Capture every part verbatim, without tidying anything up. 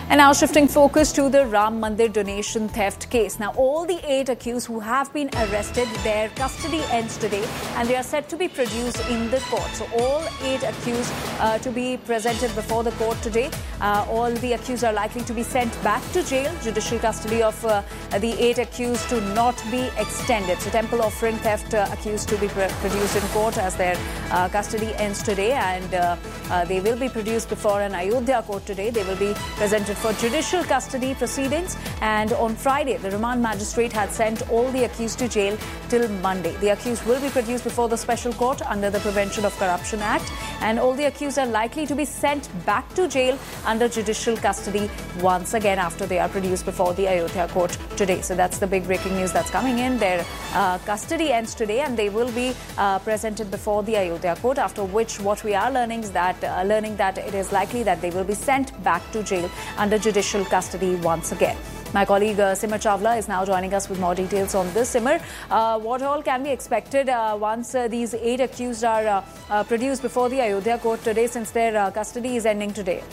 And now shifting focus to the Ram Mandir donation theft case. Now all the eight accused who have been arrested, their custody ends today and they are set to be produced in the court. So all eight accused uh, to be presented before the court today. Uh, all the accused are likely to be sent back to jail. Judicial custody of uh, the eight accused to not be extended. So temple offering theft uh, accused to be pr- produced in court as their uh, custody ends today, and uh, uh, they will be produced before an Ayodhya court today. They will be presented for judicial custody proceedings, and on Friday the remand magistrate had sent all the accused to jail till Monday. The accused will be produced before the special court under the Prevention of Corruption Act, and all the accused are likely to be sent back to jail under judicial custody once again after they are produced before the Ayodhya court today. So that's the big breaking news that's coming in. Their uh, custody ends today and they will be uh, presented before the Ayodhya court, after which what we are learning is that uh, learning that it is likely that they will be sent back to jail under judicial custody once again. My colleague uh, Simar Chawla is now joining us with more details on this. Simar, uh, what all can be expected uh, once uh, these eight accused are uh, uh, produced before the Ayodhya court today, since their uh, custody is ending today?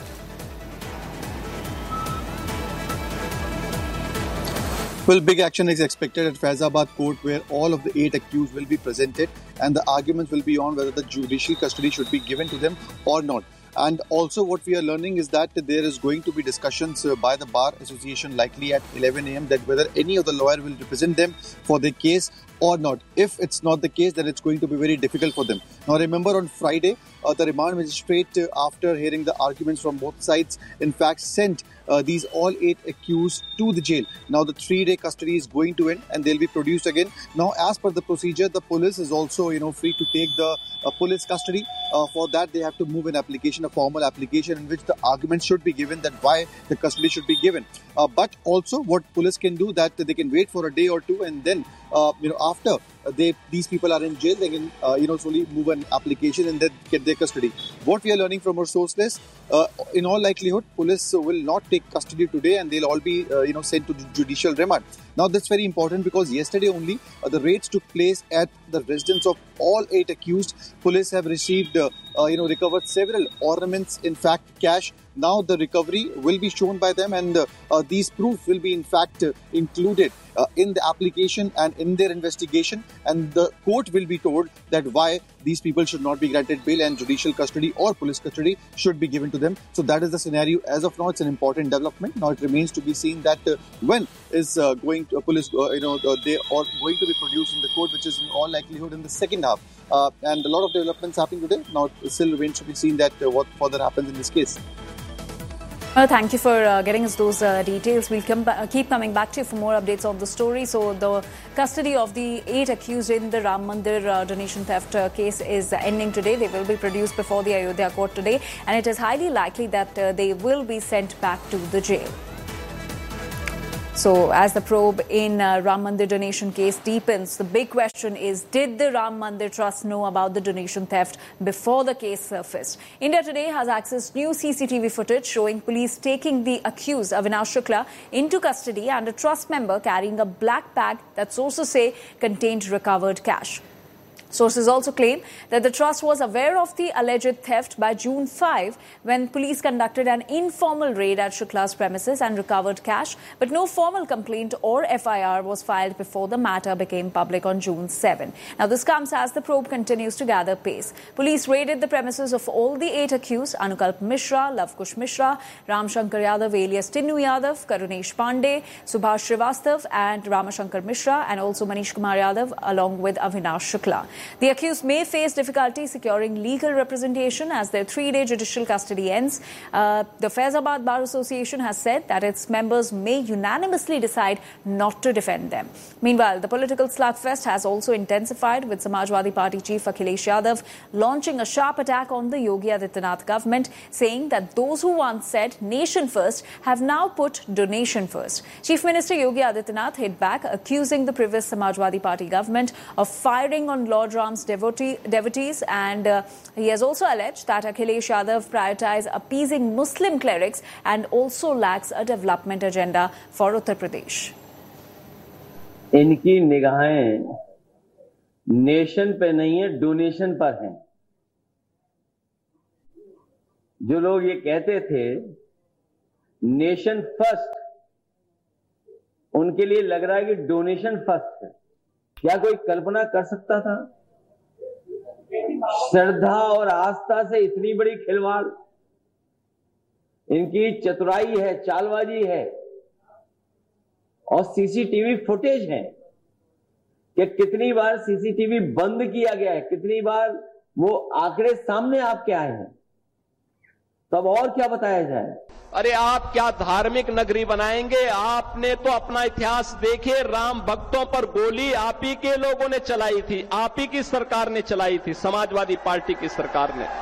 Well, big action is expected at Faizabad court, where all of the eight accused will be presented and the arguments will be on whether the judicial custody should be given to them or not. And also what we are learning is that there is going to be discussions uh, by the Bar Association likely at eleven a.m. that whether any of the lawyer will represent them for the case or not. If it's not the case, then it's going to be very difficult for them. Now remember, on Friday, uh, the remand magistrate, uh, after hearing the arguments from both sides, in fact sent uh, these all eight accused to the jail. Now the three-day custody is going to end and they'll be produced again. Now as per the procedure, the police is also, you know, free to take the uh, police custody. Uh, for that, they have to move an application, a formal application in which the argument should be given that why the custody should be given. Uh, but also what police can do, that they can wait for a day or two, and then, uh, you know, after they these people are in jail, they can, uh, you know, slowly move an application and then get their custody. What we are learning from our sources, uh, in all likelihood, police will not take custody today and they'll all be, uh, you know, sent to judicial remand. Now that's very important because yesterday only uh, the raids took place at the residence of all eight accused. Police have received, uh, uh, you know, recovered several ornaments, in fact cash. Now the recovery will be shown by them, and uh, uh, these proofs will be in fact uh, included uh, in the application and in their investigation, and the court will be told that why these people should not be granted bail and judicial custody or police custody should be given to them. So that is the scenario as of now. It's an important development. Now it remains to be seen that uh, when is uh, going to uh, police, uh, you know, uh, they are going to be produced in the court, which is in all likelihood in the second half. Uh, and a lot of developments happening today. Now it still remains to be seen that uh, what further happens in this case. Well, thank you for uh, getting us those uh, details. We'll come ba- keep coming back to you for more updates on the story. So the custody of the eight accused in the Ram Mandir uh, donation theft uh, case is uh, ending today. They will be produced before the Ayodhya court today, and it is highly likely that uh, they will be sent back to the jail. So as the probe in uh, Ram Mandir donation case deepens, the big question is, did the Ram Mandir Trust know about the donation theft before the case surfaced? India Today has accessed new C C T V footage showing police taking the accused, Avinash Shukla, into custody and a trust member carrying a black bag that sources say contained recovered cash. Sources also claim that the trust was aware of the alleged theft by June fifth when police conducted an informal raid at Shukla's premises and recovered cash, but no formal complaint or F I R was filed before the matter became public on June seventh. Now this comes as the probe continues to gather pace. Police raided the premises of all the eight accused: Anukalp Mishra, Lavkush Mishra, Ram Shankar Yadav alias Tinnu Yadav, Karunesh Pandey, Subhash Srivastav and Ramashankar Mishra, and also Manish Kumar Yadav along with Avinash Shukla. The accused may face difficulty securing legal representation as their three-day judicial custody ends. Uh, the Faizabad Bar Association has said that its members may unanimously decide not to defend them. Meanwhile, the political slugfest has also intensified, with Samajwadi Party chief Akhilesh Yadav launching a sharp attack on the Yogi Adityanath government, saying that those who once said nation first have now put donation first. Chief Minister Yogi Adityanath hit back, accusing the previous Samajwadi Party government of firing on Lord Ram's devotee, devotees, and uh, he has also alleged that Akhilesh Yadav prioritizes appeasing Muslim clerics and also lacks a development agenda for Uttar Pradesh. इनकी निगाहें nation पे नहीं है, donation पर हैं। जो लोग ये कहते थे नेशन फर्स्ट, उनके लिए लग रहा है कि डोनेशन फर्स्ट है। क्या कोई कल्पना कर सकता था श्रद्धा और आस्था से इतनी बड़ी खिलवाड़? इनकी चतुराई है, चालबाजी है और सीसीटीवी फुटेज है कि कितनी बार सीसीटीवी बंद किया गया है, कितनी बार वो आंकड़े सामने आपके आए हैं। तब और क्या बताया जाए? अरे आप क्या धार्मिक नगरी बनाएंगे? आपने तो अपना इतिहास देखे, राम भक्तों पर गोली आप ही के लोगों ने चलाई थी, आप ही की सरकार ने चलाई थी, समाजवादी पार्टी की सरकार ने।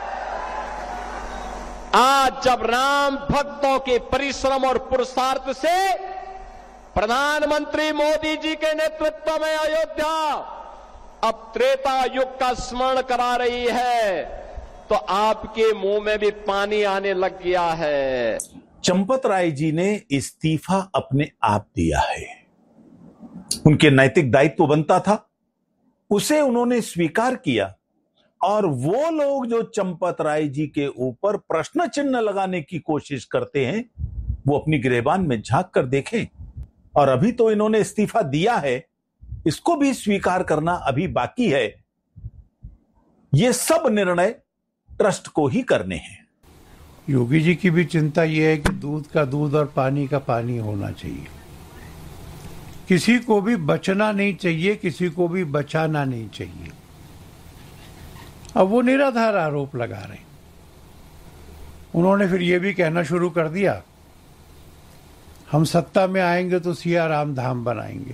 आज जब राम भक्तों के परिश्रम और पुरुषार्थ से प्रधानमंत्री मोदी जी के नेतृत्व में अयोध्या अब त्रेता युग का स्मरण करा रही है, तो आपके मुंह में भी पानी आने लग गया है। चंपत राय जी ने इस्तीफा अपने आप दिया है। उनके नैतिक दायित्व बनता था, उसे उन्होंने स्वीकार किया। और वो लोग जो चंपत राय जी के ऊपर प्रश्न चिन्ह लगाने की कोशिश करते हैं, वो अपनी गिरेबान में झांक कर देखें। और अभी तो इन्होंने इस्तीफा दिया है, इसको भी स्वीकार करना अभी बाकी है। ये सब निर्णय ट्रस्ट को ही करने हैं। योगी जी की भी चिंता यह है कि दूध का दूध और पानी का पानी होना चाहिए। किसी को भी बचना नहीं चाहिए, किसी को भी बचाना नहीं चाहिए। अब वो निराधार आरोप लगा रहे हैं। उन्होंने फिर ये भी कहना शुरू कर दिया, हम सत्ता में आएंगे तो सियाराम धाम बनाएंगे।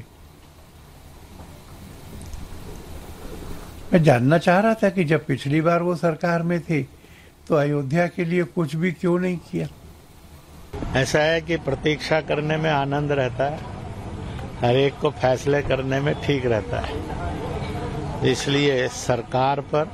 मैं जानना चाह रहा था कि जब पिछली बार वो सरकार में थे तो अयोध्या के लिए कुछ भी क्यों नहीं किया। ऐसा है कि प्रतीक्षा करने में आनंद रहता है, हर एक को फैसले करने में ठीक रहता है। इसलिए सरकार पर,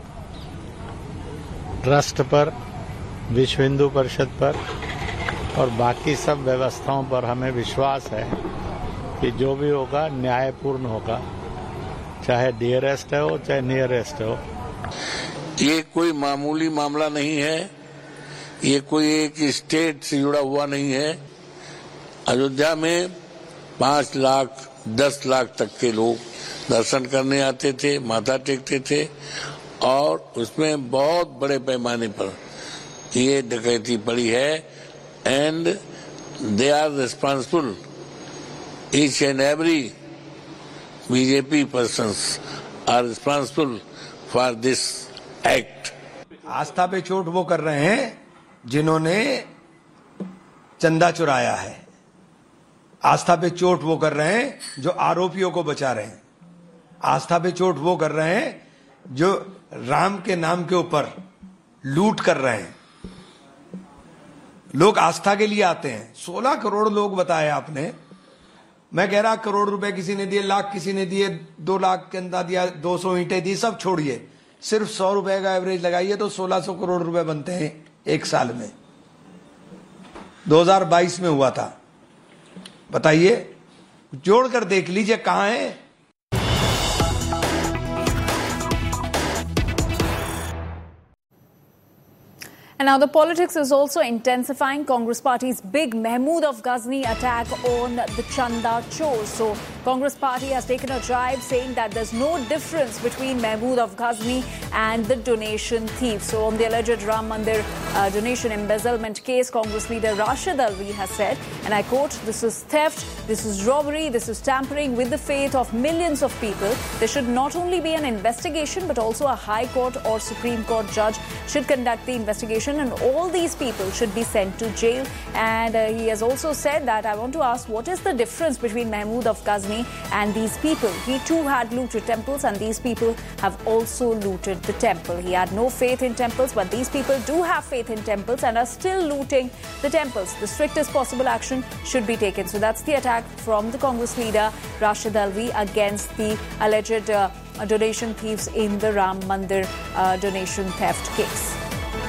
ट्रस्ट पर, विश्व हिंदू परिषद पर और बाकी सब व्यवस्थाओं पर हमें विश्वास है कि जो भी होगा न्यायपूर्ण होगा, चाहे डियरेस्ट हो चाहे नियरेस्ट हो। ये कोई मामूली मामला नहीं है, ये कोई एक स्टेट से जुड़ा हुआ नहीं है। अयोध्या में पांच लाख दस लाख तक के लोग दर्शन करने आते थे, माथा टेकते थे और उसमें बहुत बड़े पैमाने पर ये डकैती पड़ी है। And they are responsible, each and every BJP persons are responsible for this act. आस्था पे चोट वो कर रहे हैं जिन्होंने चंदा चुराया है, आस्था पे चोट वो कर रहे हैं जो आरोपियों को बचा रहे हैं, आस्था पे चोट वो कर रहे हैं जो राम के नाम के ऊपर लूट कर रहे हैं। लोग आस्था के लिए आते हैं। सोलह करोड़ लोग बताए आपने, मैं कह रहा करोड़ रुपए किसी ने दिए, लाख किसी ने दिए, दो लाख के अंदर दिया, दो सौ ईंटें दी, सब छोड़िए, सिर्फ सौ रुपए का एवरेज लगाइए तो सोलह सौ करोड़ रुपए बनते हैं एक साल में। दो हज़ार बाईस में हुआ था। बताइए, जोड़कर देख लीजिए कहां है। And now the politics is also intensifying. Congress Party's big Mahmood of Ghazni attack on the Chanda chores. So Congress Party has taken a jibe saying that there's no difference between Mahmood of Ghazni and the donation thieves. So on the alleged Ram Mandir uh, donation embezzlement case, Congress leader Rashid Alvi has said, and I quote, "This is theft, this is robbery, this is tampering with the faith of millions of people. There should not only be an investigation, but also a High Court or Supreme Court judge should conduct the investigation. And all these people should be sent to jail." And uh, he has also said that, I want to ask, what is the difference between Mahmood of Ghazni and these people? He too had looted temples, and these people have also looted the temple. He had no faith in temples, but these people do have faith in temples and are still looting the temples. The strictest possible action should be taken. So that's the attack from the Congress leader Rashid Alvi against the alleged uh, donation thieves in the Ram Mandir uh, donation theft case.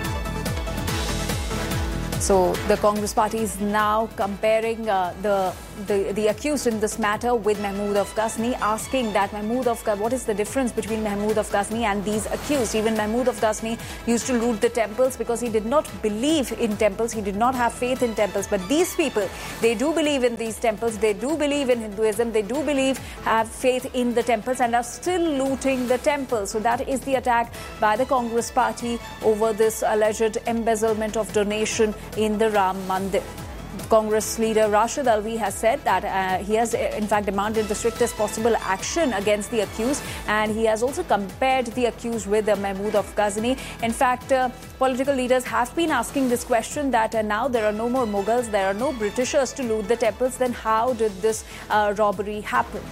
So the Congress Party is now comparing uh, the the, the accused in this matter with Mahmood of Ghazni, asking that Mahmood of what is the difference between Mahmood of Ghazni and these accused. Even Mahmood of Ghazni used to loot the temples because he did not believe in temples, he did not have faith in temples. But these people, they do believe in these temples, they do believe in Hinduism, they do believe, have faith in the temples and are still looting the temples. So that is the attack by the Congress party over this alleged embezzlement of donation in the Ram Mandir. Congress leader Rashid Alvi has said that uh, he has in fact demanded the strictest possible action against the accused, and he has also compared the accused with uh, Mahmood of Ghazni. In fact, uh, political leaders have been asking this question that uh, now there are no more Mughals, there are no Britishers to loot the temples, then how did this uh, robbery happen?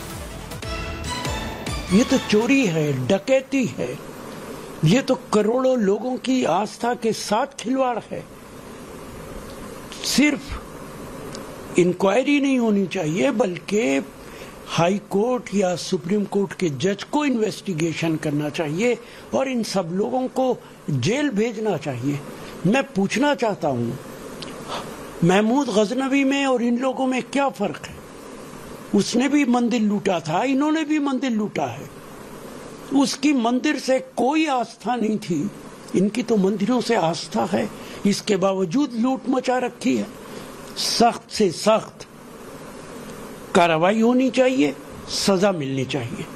ये तो चोरी है, डकैती है, ये तो करोड़ों लोगों की आस्था के साथ खिलवाड़ है। सिर्फ इंक्वायरी नहीं होनी चाहिए बल्कि हाई कोर्ट या सुप्रीम कोर्ट के जज को इन्वेस्टिगेशन करना चाहिए और इन सब लोगों को जेल भेजना चाहिए। मैं पूछना चाहता हूं, महमूद गजनवी में और इन लोगों में क्या फर्क है? उसने भी मंदिर लूटा था, इन्होंने भी मंदिर लूटा है। उसकी मंदिर से कोई आस्था नहीं थी, इनकी तो मंदिरों से आस्था है। इसके बावजूद लूट मचा रखी है। सख्त से सख्त कार्रवाई होनी चाहिए, सजा मिलनी चाहिए।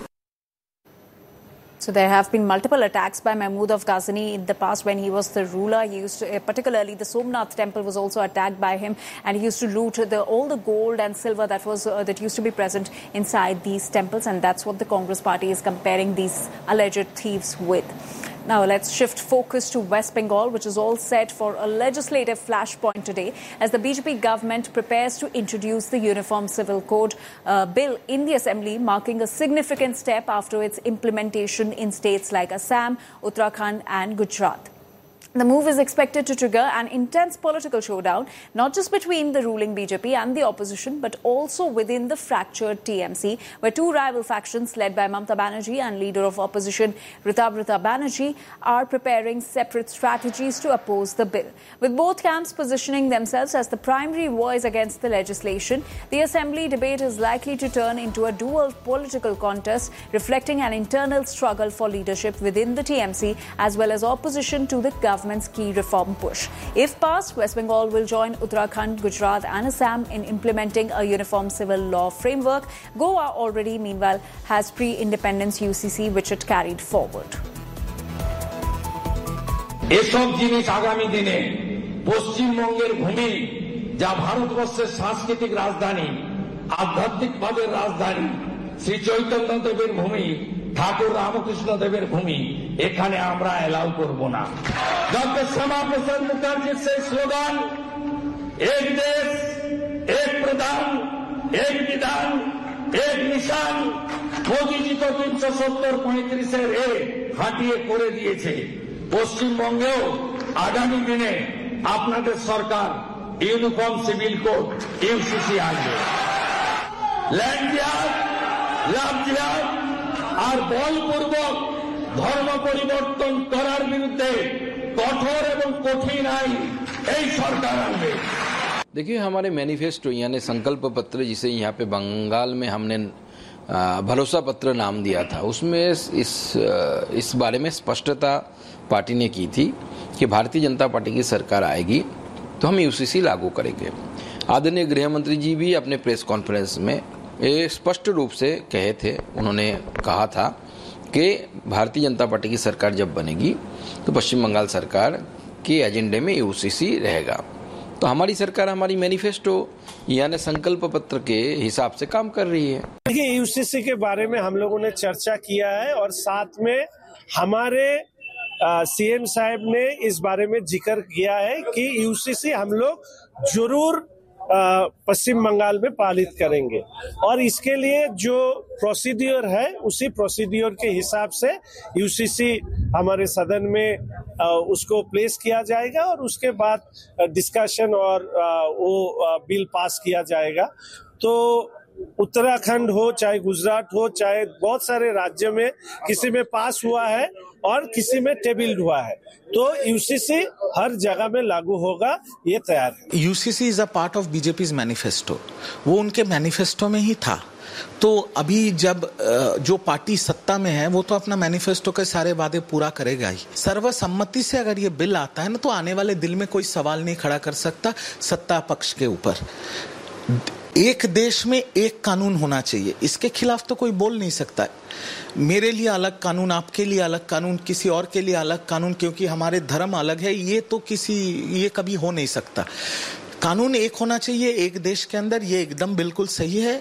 So there have been multiple attacks by Mahmood of Ghazni in the past when he was the ruler. He used to, uh, particularly the Somnath temple was also attacked by him, and he used to loot the, all the gold and silver that was uh, that used to be present inside these temples, and that's what the Congress party is comparing these alleged thieves with. Now let's shift focus to West Bengal, which is all set for a legislative flashpoint today as the B J P government prepares to introduce the Uniform Civil Code uh, bill in the assembly, marking a significant step after its implementation in states like Assam, Uttarakhand and Gujarat. The move is expected to trigger an intense political showdown, not just between the ruling B J P and the opposition, but also within the fractured T M C, where two rival factions led by Mamata Banerjee and leader of opposition Ritabrata Banerjee are preparing separate strategies to oppose the bill. With both camps positioning themselves as the primary voice against the legislation, the assembly debate is likely to turn into a dual political contest, reflecting an internal struggle for leadership within the T M C as well as opposition to the government. Government's key reform push. If passed, West Bengal will join Uttarakhand, Gujarat and Assam in implementing a uniform civil law framework. Goa already, meanwhile, has pre-independence U C C which it carried forward. এসব জিনিস আগামী দিনে পশ্চিমবঙ্গের ভূমি যা ভারতবর্ষের সাংস্কৃতিক রাজধানী, আধ্যাত্মিকভাবের রাজধানী, শ্রী চৈতন্যদেবের ভূমি, ঠাকুর রামকৃষ্ণ দেবের ভূমি, এখানে আমরা এলাও করব না। ডক্টর শ্যামাপ্রসাদ মুখার্জির সেই স্লোগান এক দেশ এক প্রধান এক বিধান এক নিশান, মোদিজি তো তিনশো সত্তর পঁয়ত্রিশের এ হাঁটিয়ে করে দিয়েছে। পশ্চিমবঙ্গেও আগামী দিনে আপনাদের সরকার ইউনিফর্ম সিভিল কোড ইউসিসি আনবে। ল্যান্ড জিহাদ, লাভ জিহাদ আর বলপূর্বক ধর্ম পরিবর্তন করার বিরুদ্ধে কঠোর এবং কঠিন আইন এই সরকার আনবে। देखिए, हमारे मैनिफेस्टो यानी संकल्प पत्र, जिसे यहाँ पे बंगाल में हमने भरोसा पत्र नाम दिया था, उसमें इस इस बारे में स्पष्टता पार्टी ने की थी कि भारतीय जनता पार्टी की सरकार आएगी तो हम यूसीसी लागू करेंगे। आदरणीय गृह मंत्री जी भी अपने प्रेस कॉन्फ्रेंस में ये स्पष्ट रूप से कहे थे, उन्होंने कहा था कि भारतीय जनता पार्टी की सरकार जब बनेगी तो पश्चिम बंगाल सरकार के एजेंडे में यूसीसी रहेगा। तो हमारी सरकार हमारी मैनिफेस्टो यानी संकल्प पत्र के हिसाब से काम कर रही है। देखिए, यूसीसी के बारे में हम लोगों ने चर्चा किया है और साथ में हमारे सीएम साहब ने इस बारे में जिक्र किया है कि यूसीसी हम लोग जरूर पश्चिम बंगाल में पालित करेंगे और इसके लिए जो प्रोसीड्यूर है उसी प्रोसीड्यूर के हिसाब से यूसीसी हमारे सदन में उसको प्लेस किया जाएगा और उसके बाद डिस्कशन और वो बिल पास किया जाएगा। तो उत्तराखंड हो, चाहे गुजरात हो, चाहे बहुत सारे राज्य में किसी में पास हुआ है और किसी में टेबल्ड हुआ है, तो यूसीसी हर जगह में लागू होगा, ये तैयार है। UCC is a part of BJP's manifesto, वो उनके मैनिफेस्टो में ही था। तो अभी जब जो पार्टी सत्ता में है वो तो अपना मैनिफेस्टो के सारे वादे पूरा करेगा ही। सर्वसम्मति से अगर ये बिल आता है ना, तो आने वाले दिल में कोई सवाल नहीं खड़ा कर सकता सत्ता पक्ष के ऊपर। एक देश में एक कानून होना चाहिए, इसके खिलाफ तो कोई बोल नहीं सकता। मेरे लिए अलग कानून, आपके लिए अलग कानून, किसी और के लिए अलग कानून, क्योंकि हमारे धर्म अलग है, ये तो किसी ये कभी हो नहीं सकता। कानून एक होना चाहिए एक देश के अंदर, ये एकदम बिल्कुल सही है।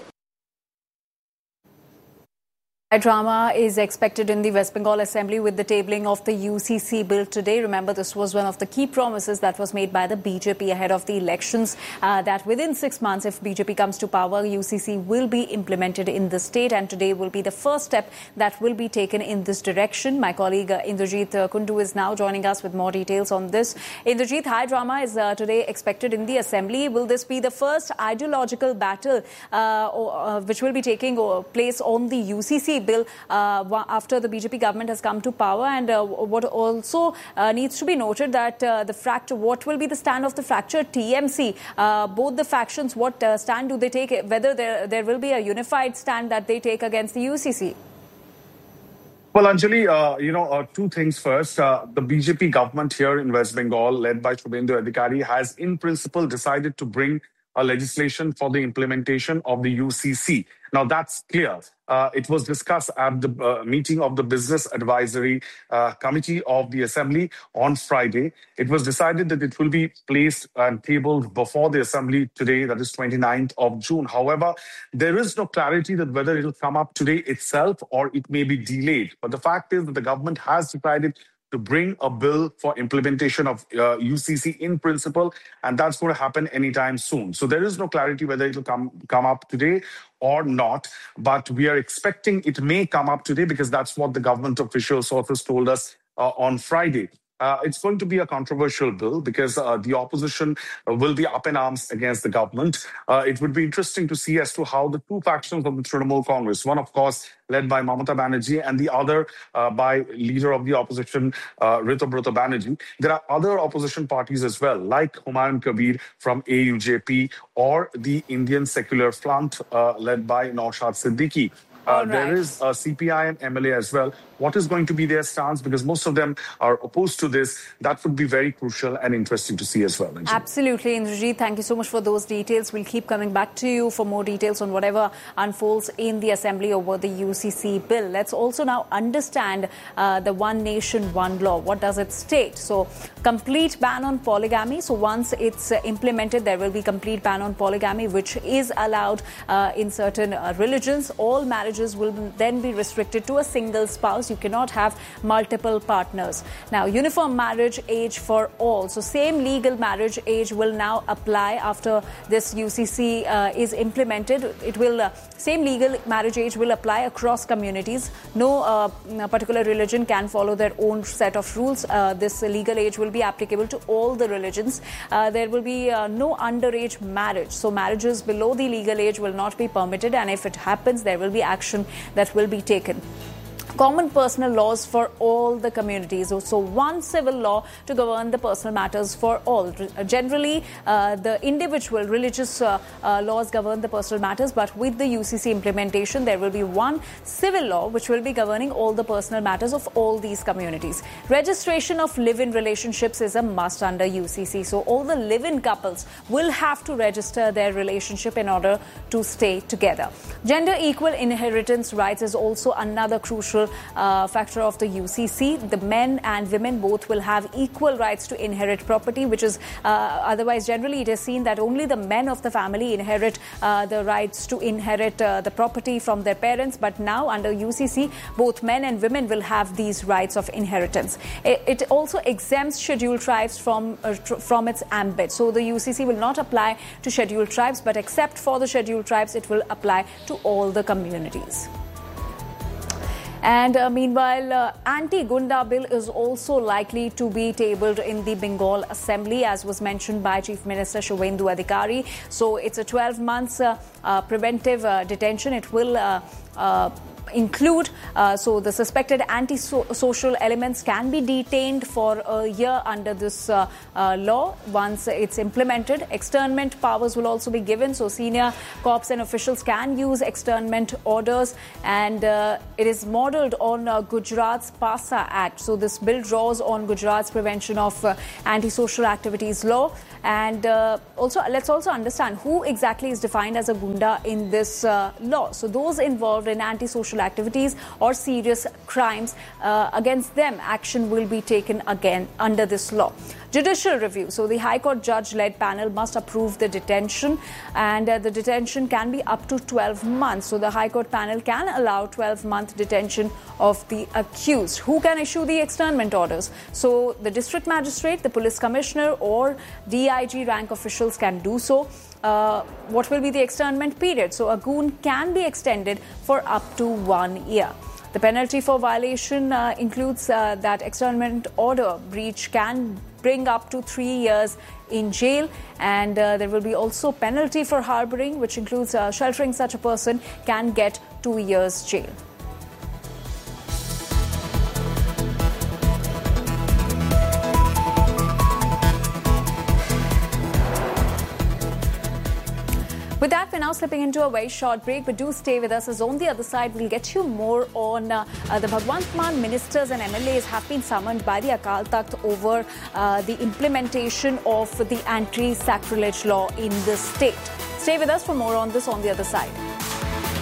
A drama is expected in the West Bengal Assembly with the tabling of the U C C bill today. Remember, this was one of the key promises that was made by the B J P ahead of the elections, uh, that within six months, if B J P comes to power, U C C will be implemented in the state, and today will be the first step that will be taken in this direction. My colleague uh, Indrajit uh, Kundu is now joining us with more details on this. Indrajit, high drama is uh, today expected in the Assembly. Will this be the first ideological battle uh, or, uh, which will be taking uh, place on the U C C bill uh, after the B J P government has come to power? And uh, what also uh, needs to be noted that uh, the fracture, what will be the stand of the fractured T M C? Uh, both the factions, what uh, stand do they take? Whether there, there will be a unified stand that they take against the U C C? Well, Anjali, uh, you know, uh, two things first. Uh, the B J P government here in West Bengal, led by Shubhendu Adhikari, has in principle decided to bring a legislation for the implementation of the U C C. Now, that's clear. Uh, it was discussed at the uh, meeting of the Business Advisory uh, Committee of the Assembly on Friday. It was decided that it will be placed and tabled before the Assembly today, that is twenty-ninth of June. However, there is no clarity that whether it will come up today itself or it may be delayed. But the fact is that the government has decided to bring a bill for implementation of uh, U C C in principle, and that's going to happen anytime soon. So there is no clarity whether it will come, come up today or not, but we are expecting it may come up today because that's what the government official sources told us uh, on Friday. Uh, it's going to be a controversial bill because uh, the opposition uh, will be up in arms against the government. Uh, it would be interesting to see as to how the two factions of the Trinamool Congress, one of course led by Mamata Banerjee and the other uh, by leader of the opposition, uh, Ritubrata Banerjee. There are other opposition parties as well, like Humayun Kabir from A U J P or the Indian Secular Front uh, led by Naushad Siddiqui. Uh, right. There is a C P I M M L A as well. What is going to be their stance? Because most of them are opposed to this. That would be very crucial and interesting to see as well. Anjali. Absolutely, Indrajit. Thank you so much for those details. We'll keep coming back to you for more details on whatever unfolds in the Assembly over the U C C bill. Let's also now understand uh, the One Nation, One Law. What does it state? So, complete ban on polygamy. So, once it's uh, implemented, there will be complete ban on polygamy, which is allowed uh, in certain uh, religions. All marriages will then be restricted to a single spouse. You cannot have multiple partners. Now, uniform marriage age for all. So, same legal marriage age will now apply after this U C C uh, is implemented. It will, uh, same legal marriage age will apply across communities. No uh, particular religion can follow their own set of rules. Uh, this legal age will be applicable to all the religions. Uh, there will be uh, no underage marriage. So, marriages below the legal age will not be permitted, and if it happens, there will be action that will be taken. Common personal laws for all the communities. So, one civil law to govern the personal matters for all. Generally, uh, the individual religious uh, uh, laws govern the personal matters, but with the U C C implementation, there will be one civil law which will be governing all the personal matters of all these communities. Registration of live-in relationships is a must under U C C. So, all the live-in couples will have to register their relationship in order to stay together. Gender equal inheritance rights is also another crucial Uh, factor of the U C C. The men and women both will have equal rights to inherit property, which is uh, otherwise generally it is seen that only the men of the family inherit uh, the rights to inherit uh, the property from their parents. But now under U C C, both men and women will have these rights of inheritance. It, it also exempts scheduled tribes from uh, tr- from its ambit. So the U C C will not apply to scheduled tribes, but except for the scheduled tribes, it will apply to all the communities. And uh, meanwhile, uh, anti-Gunda bill is also likely to be tabled in the Bengal Assembly, as was mentioned by Chief Minister Shubhendu Adhikari. So it's a twelve months uh, uh, preventive uh, detention. It will uh, uh, include, uh, so the suspected anti-social elements can be detained for a year under this uh, uh, law once it's implemented. Externment powers will also be given, so senior cops and officials can use externment orders, and uh, it is modelled on uh, Gujarat's PASA Act. So this bill draws on Gujarat's Prevention of uh, Antisocial Activities law. And uh, also, let's also understand who exactly is defined as a Gunda in this uh, law. So those involved in antisocial activities or serious crimes, uh, against them action will be taken again under this law. Judicial review. So the High Court judge-led panel must approve the detention, and uh, the detention can be up to twelve months. So the High Court panel can allow twelve month detention of the accused. Who can issue the externment orders? So the district magistrate, the police commissioner, or D I G rank officials can do so. Uh, what will be the externment period? So a goon can be extended for up to one year. The penalty for violation uh, includes uh, that externment order breach can bring up to three years in jail, and uh, there will be also penalty for harboring, which includes uh, sheltering such a person can get two years jail. With that, we're now slipping into a very short break, but do stay with us, as on the other side we'll get you more on uh, uh, the Bhagwant Mann ministers and M L As have been summoned by the Akal Takht over uh, the implementation of the anti-sacrilege law in the state. Stay with us for more on this on the other side.